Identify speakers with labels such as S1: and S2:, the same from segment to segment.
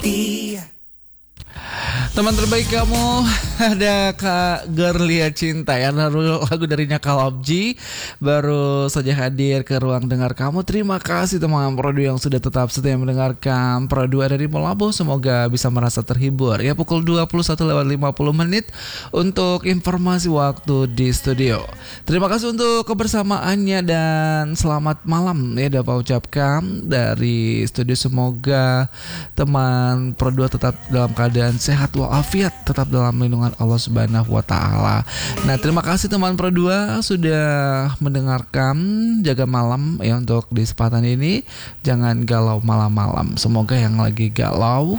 S1: Teman terbaik kamu, ada Kak Gerlia Cinta ya, lagu darinya Kalobji baru saja hadir ke ruang dengar kamu. Terima kasih teman Produ yang sudah tetap setia mendengarkan Produ dari Molabu. Semoga bisa merasa terhibur ya. Pukul 21:50 untuk informasi waktu di studio. Terima kasih untuk kebersamaannya dan selamat malam ya dapat ucapkan dari studio. Semoga teman Produ tetap dalam keadaan sehat walafiat, tetap dalam lindungan Allah Subhanahu wa taala. Nah, terima kasih teman Pro2 sudah mendengarkan Jaga Malam ya untuk di kesempatan ini. Jangan galau malam-malam. Semoga yang lagi galau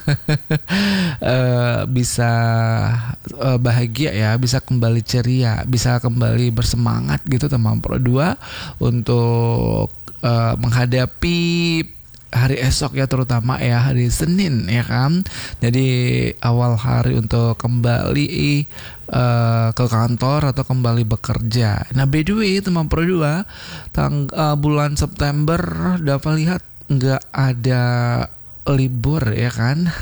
S1: bisa bahagia ya, bisa kembali ceria, bisa kembali bersemangat gitu teman Pro2 untuk menghadapi hari esok ya, terutama ya hari Senin ya kan. Jadi awal hari untuk kembali ke kantor atau kembali bekerja. Nah, by the way teman Pro2, bulan September dapat lihat nggak ada libur ya kan.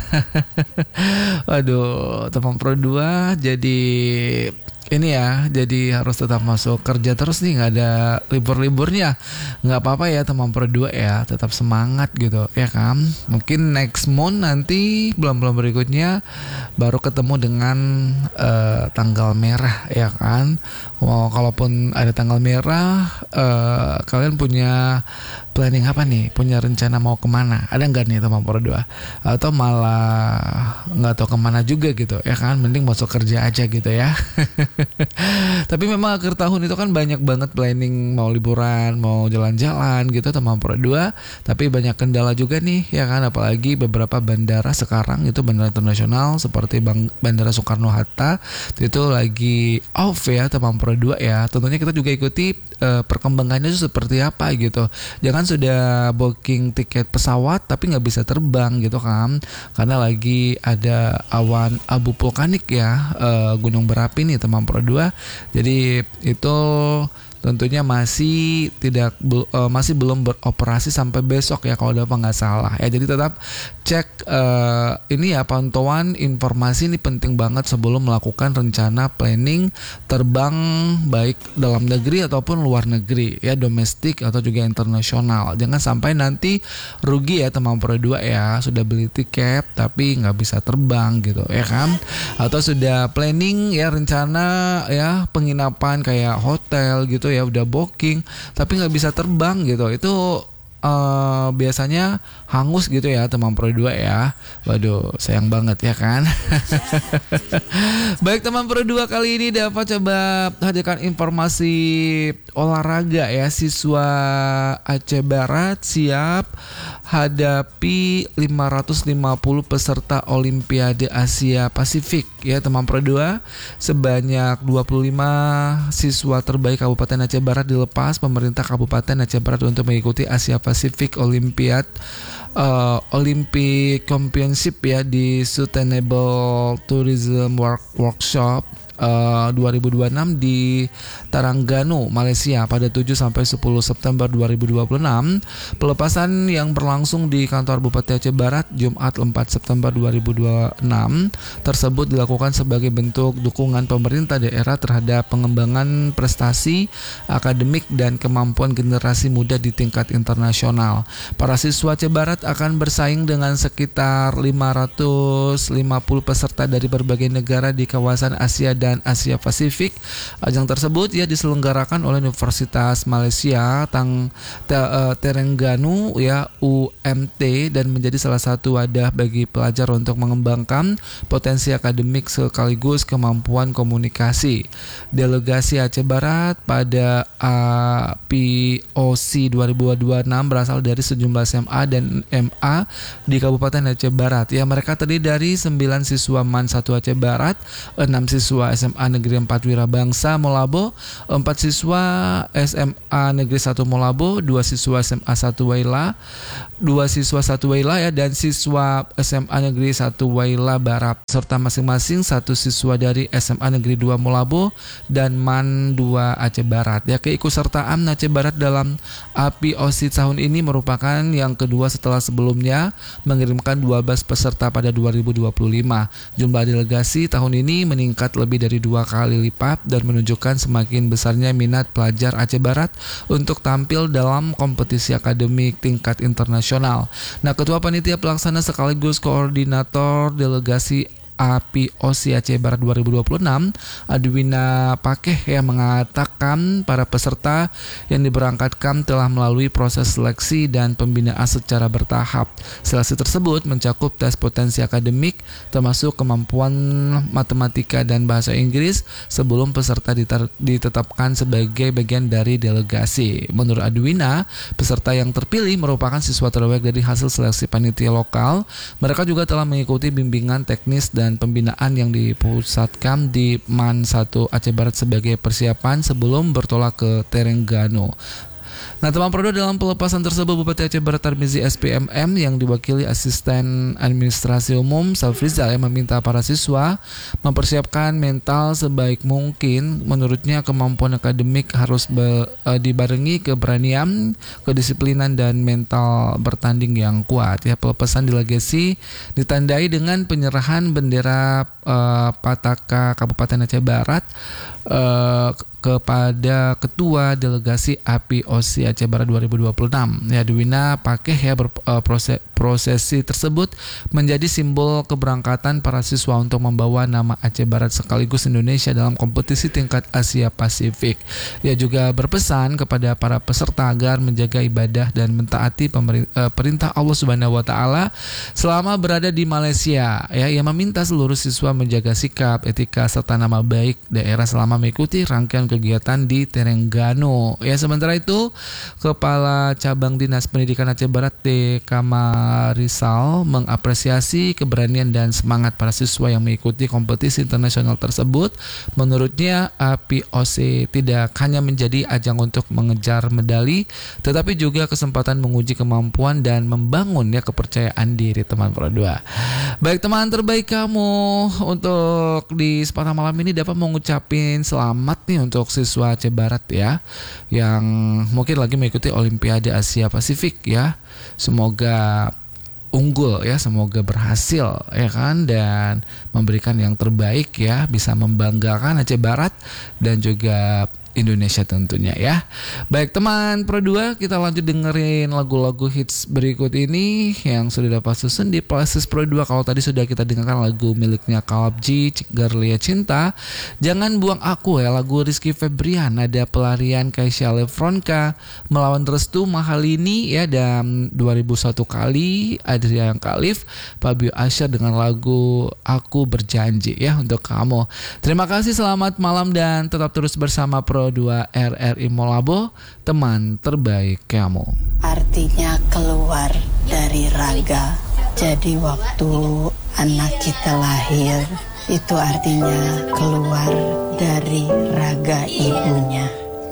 S1: Waduh teman Pro2, jadi ini ya, jadi harus tetap masuk kerja terus nih, nggak ada libur-liburnya. Nggak apa-apa ya teman Pro2 ya, tetap semangat gitu ya kan. Mungkin next month nanti bulan-bulan berikutnya baru ketemu dengan tanggal merah ya kan. Kalaupun ada tanggal merah, kalian punya planning apa nih? Punya rencana mau kemana? Ada nggak nih teman Pro2? Atau malah nggak tahu kemana juga gitu ya kan? Mending masuk kerja aja gitu ya. Tapi memang akhir tahun itu kan banyak banget planning, mau liburan, mau jalan-jalan gitu teman Pro2. Tapi banyak kendala juga nih ya kan, apalagi beberapa bandara sekarang itu bandara internasional seperti Bandara Soekarno-Hatta itu lagi off ya teman Pro2 ya. Tentunya kita juga ikuti perkembangannya itu seperti apa gitu. Jangan sudah booking tiket pesawat tapi nggak bisa terbang gitu kan, karena lagi ada awan abu vulkanik ya, gunung berapi nih teman Pro2. Jadi itu tentunya masih belum beroperasi sampai besok ya kalau udah nggak salah ya. Jadi tetap cek ini ya, pantauan informasi ini penting banget sebelum melakukan rencana planning terbang baik dalam negeri ataupun luar negeri ya, domestik atau juga internasional. Jangan sampai nanti rugi ya teman Pro2 ya, sudah beli tiket tapi nggak bisa terbang gitu ya kan, atau sudah planning ya rencana ya penginapan kayak hotel gitu ya, udah booking tapi nggak bisa terbang gitu. Itu biasanya hangus gitu ya teman Pro2 ya. Waduh sayang banget ya kan. Baik teman Pro2, kali ini dapat coba hadirkan informasi olahraga ya. Siswa Aceh Barat siap hadapi 550 peserta Olimpiade Asia Pasifik ya teman Pro2. Sebanyak 25 siswa terbaik Kabupaten Aceh Barat dilepas pemerintah Kabupaten Aceh Barat untuk mengikuti Asia Pasifik Olympic Championship ya di Sustainable Tourism Workshop 2026 di Terengganu, Malaysia pada 7 sampai 10 September 2026. Pelepasan yang berlangsung di kantor Bupati Aceh Barat Jumat 4 September 2026 tersebut dilakukan sebagai bentuk dukungan pemerintah daerah terhadap pengembangan prestasi akademik dan kemampuan generasi muda di tingkat internasional. Para siswa Aceh Barat akan bersaing dengan sekitar 550 peserta dari berbagai negara di kawasan Asia dan Asia Pasifik. Ajang tersebut ya diselenggarakan oleh Universitas Malaysia Terengganu ya, UMT, dan menjadi salah satu wadah bagi pelajar untuk mengembangkan potensi akademik sekaligus kemampuan komunikasi. Delegasi Aceh Barat pada POC 2026 berasal dari sejumlah SMA dan MA di Kabupaten Aceh Barat ya. Mereka terdiri dari 9 siswa MAN 1 Aceh Barat, 6 siswa SMA Negeri 4 Wirabangsa Molabo, 4 siswa SMA Negeri 1 Molabo, 2 siswa SMA 1 Waila, 2 siswa 1 Waila ya, dan siswa SMA Negeri 1 Waila Barat, serta masing-masing 1 siswa dari SMA Negeri 2 Molabo dan MAN 2 Aceh Barat. Ya, keikutsertaan Aceh Barat dalam APOC tahun ini merupakan yang kedua setelah sebelumnya mengirimkan 12 peserta pada 2025. Jumlah delegasi tahun ini meningkat lebih dari 2 kali lipat dan menunjukkan semakin besarnya minat pelajar Aceh Barat untuk tampil dalam kompetisi akademik tingkat internasional. Nah, Ketua Panitia Pelaksana sekaligus Koordinator Delegasi APOC Aceh Barat 2026, Adwina Pakeh yang mengatakan para peserta yang diberangkatkan telah melalui proses seleksi dan pembinaan secara bertahap. Seleksi tersebut mencakup tes potensi akademik termasuk kemampuan matematika dan bahasa Inggris sebelum peserta ditetapkan sebagai bagian dari delegasi. Menurut Adwina, peserta yang terpilih merupakan siswa terbaik dari hasil seleksi panitia lokal. Mereka juga telah mengikuti bimbingan teknis dan pembinaan yang dipusatkan di MAN 1 Aceh Barat sebagai persiapan sebelum bertolak ke Terengganu. Nah, teman Prodo, dalam pelepasan tersebut Bupati Aceh Barat Tarmizi SPMM yang diwakili Asisten Administrasi Umum Safrizal yang meminta para siswa mempersiapkan mental sebaik mungkin. Menurutnya kemampuan akademik harus dibarengi keberanian, kedisiplinan dan mental bertanding yang kuat. Ya, pelepasan delegasi ditandai dengan penyerahan bendera Pataka Kabupaten Aceh Barat kepada Ketua Delegasi APOC Aceh Barat 2026. Ya, Dwina Pakeh ya, prosesi tersebut menjadi simbol keberangkatan para siswa untuk membawa nama Aceh Barat sekaligus Indonesia dalam kompetisi tingkat Asia Pasifik. Dia juga berpesan kepada para peserta agar menjaga ibadah dan mentaati perintah Allah Subhanahu wa taala selama berada di Malaysia. Ya, ia meminta seluruh siswa menjaga sikap, etika serta nama baik daerah selama mengikuti rangkaian kegiatan di Terengganu. Ya, sementara itu Kepala Cabang Dinas Pendidikan Aceh Barat D. Kamarisal mengapresiasi keberanian dan semangat para siswa yang mengikuti kompetisi internasional tersebut. Menurutnya APOC tidak hanya menjadi ajang untuk mengejar medali, tetapi juga kesempatan menguji kemampuan dan membangun ya kepercayaan diri teman Pro 2. Baik, teman terbaik kamu untuk di kesempatan malam ini dapat mengucapin selamat nih untuk siswa Aceh Barat ya yang mungkin lagi mengikuti Olimpiade Asia Pasifik ya. Semoga unggul ya, semoga berhasil ya kan, dan memberikan yang terbaik ya, bisa membanggakan Aceh Barat dan juga Indonesia tentunya ya. Baik teman Pro 2, kita lanjut dengerin lagu-lagu hits berikut ini yang sudah dapat susun di playlist Pro 2. Kalau tadi sudah kita dengarkan lagu miliknya Kalab G, Garlia Cinta, Jangan Buang Aku ya, lagu Rizky Febrian, ada Pelarian Kaisya Lefronka, Melawan Restu Mahalini ya, dan 2001 Kali Adrian Khalif, Fabio Asyar dengan lagu Aku Berjanji ya untuk kamu. Terima kasih, selamat malam dan tetap terus bersama Pro 2 RRI Molabo, teman terbaik kamu.
S2: Artinya keluar dari raga. Jadi waktu anak kita lahir, itu artinya keluar dari raga ibunya.